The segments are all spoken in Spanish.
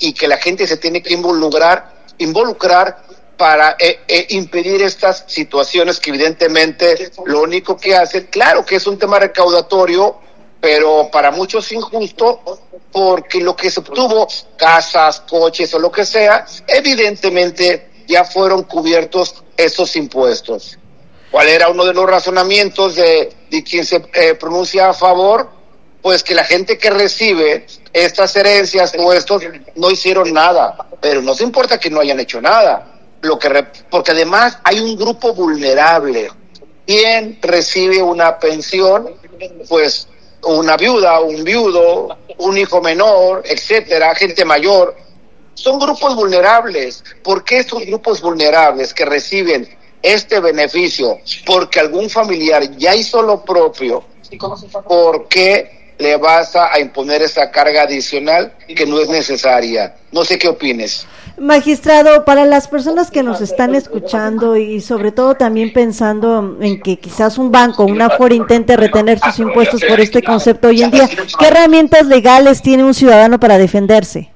y que la gente se tiene que involucrar para impedir estas situaciones que evidentemente lo único que hacen, claro que es un tema recaudatorio, pero para muchos injusto, porque lo que se obtuvo, casas, coches o lo que sea, evidentemente ya fueron cubiertos esos impuestos. ¿Cuál era uno de los razonamientos de quien se pronuncia a favor? Pues que la gente que recibe estas herencias o estos no hicieron nada, pero no se importa que no hayan hecho nada, porque además hay un grupo vulnerable. Quien recibe una pensión, pues una viuda, un viudo, un hijo menor, etcétera, gente mayor, son grupos vulnerables. ¿Por qué estos grupos vulnerables que reciben este beneficio? Porque algún familiar ya hizo lo propio. ¿Por qué le vas a imponer esa carga adicional que no es necesaria? No sé qué opines. Magistrado, para las personas que nos están escuchando y sobre todo también pensando en que quizás un banco, una Afore intente retener sus impuestos por este concepto hoy en día, ¿qué herramientas legales tiene un ciudadano para defenderse?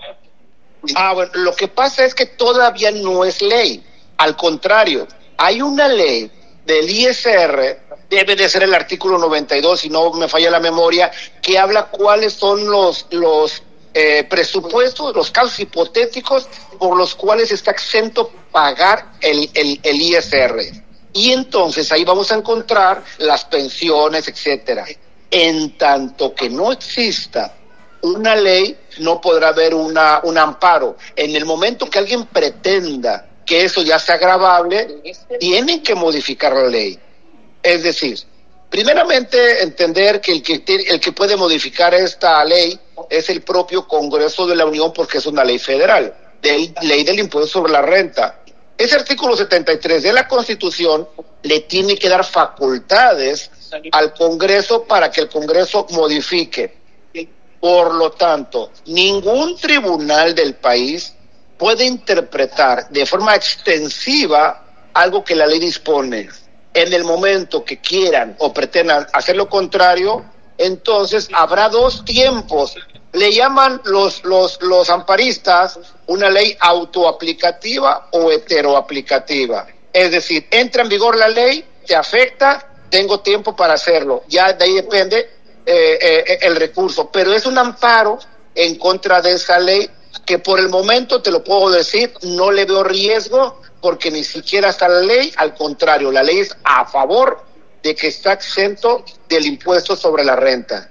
Bueno, lo que pasa es que todavía no es ley. Al contrario, hay una ley del ISR, debe de ser el artículo 92, si no me falla la memoria, que habla cuáles son los presupuestos, los casos hipotéticos por los cuales está exento pagar el ISR. Y entonces ahí vamos a encontrar las pensiones, etcétera. En tanto que no exista una ley, no podrá haber un amparo. En el momento que alguien pretenda que eso ya sea gravable, tienen que modificar la ley. Es decir, primeramente entender que el que puede modificar esta ley es el propio Congreso de la Unión, porque es una ley federal, ley del impuesto sobre la renta. Ese artículo 73 de la Constitución le tiene que dar facultades al Congreso para que el Congreso modifique. Por lo tanto, ningún tribunal del país puede interpretar de forma extensiva algo que la ley dispone. En el momento que quieran o pretendan hacer lo contrario, entonces habrá dos tiempos. Le llaman los amparistas una ley autoaplicativa o heteroaplicativa. Es decir, entra en vigor la ley, te afecta, tengo tiempo para hacerlo. Ya de ahí depende el recurso. Pero es un amparo en contra de esa ley que por el momento, te lo puedo decir, no le veo riesgo, porque ni siquiera está la ley. Al contrario, la ley es a favor de que está exento del impuesto sobre la renta.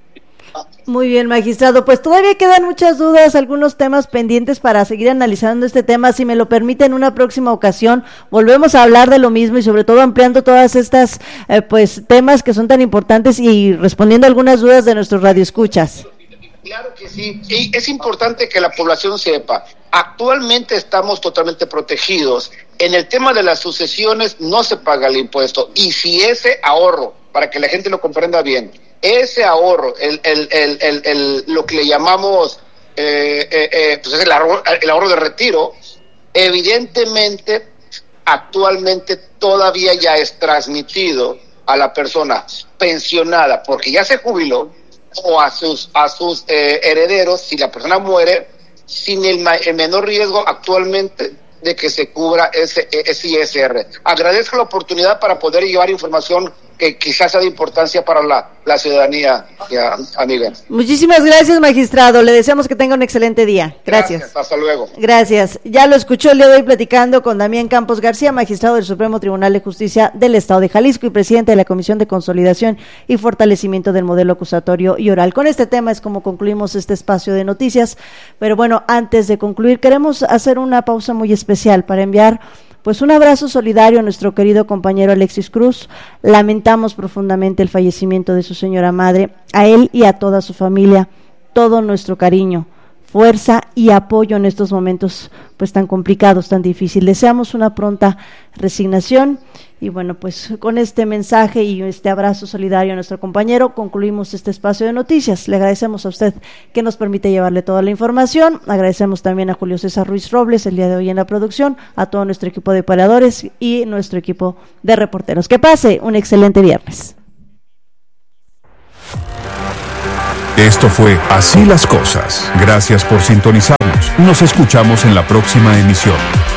Muy bien, magistrado, pues todavía quedan muchas dudas, algunos temas pendientes para seguir analizando este tema. Si me lo permite, en una próxima ocasión volvemos a hablar de lo mismo y sobre todo ampliando todas estas temas que son tan importantes y respondiendo algunas dudas de nuestros radioescuchas. Claro que sí, y es importante que la población sepa, actualmente estamos totalmente protegidos. En el tema de las sucesiones no se paga el impuesto, y si ese ahorro, para que la gente lo comprenda bien, ese ahorro, lo que le llamamos pues es el ahorro de retiro, evidentemente actualmente todavía ya es transmitido a la persona pensionada porque ya se jubiló, o a sus herederos si la persona muere, sin el menor riesgo actualmente de que se cubra ese ISR. Agradezco la oportunidad para poder llevar información que quizás sea de importancia para la ciudadanía, amiga. Muchísimas gracias, magistrado. Le deseamos que tenga un excelente día. Gracias. Hasta luego. Gracias. Ya lo escuchó el día de hoy platicando con Damián Campos García, magistrado del Supremo Tribunal de Justicia del Estado de Jalisco y presidente de la Comisión de Consolidación y Fortalecimiento del Modelo Acusatorio y Oral. Con este tema es como concluimos este espacio de noticias. Pero bueno, antes de concluir, queremos hacer una pausa muy especial para enviar pues un abrazo solidario a nuestro querido compañero Alexis Cruz. Lamentamos profundamente el fallecimiento de su señora madre. A él y a toda su familia, todo nuestro cariño, fuerza y apoyo en estos momentos pues tan complicados, tan difíciles. Deseamos una pronta resignación y bueno, pues con este mensaje y este abrazo solidario a nuestro compañero concluimos este espacio de noticias. Le agradecemos a usted que nos permite llevarle toda la información. Agradecemos también a Julio César Ruiz Robles el día de hoy en la producción, a todo nuestro equipo de operadores y nuestro equipo de reporteros. Que pase un excelente viernes. Esto fue Así las Cosas. Gracias por sintonizarnos. Nos escuchamos en la próxima emisión.